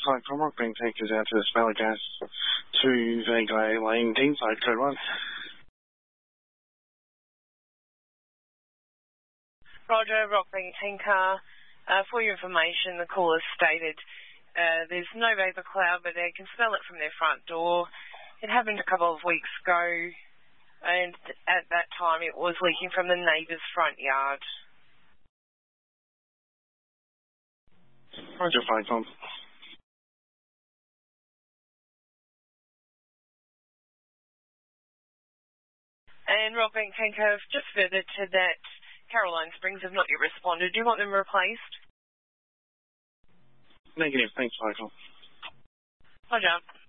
Cyclone Rock being taken out to the Smelly Gas to Vagley Lane, Deanside, code 1. Roger, Rockbank Tanker. For your information, the caller stated there's no vapour cloud, but they can smell it from their front door. It happened a couple of weeks ago, and at that time it was leaking from the neighbour's front yard. Roger, Cyclone. And Rockbank Tanker, just further to that, Caroline Springs have not yet responded. Do you want them replaced? Negative, thanks, Cyclone. Roger.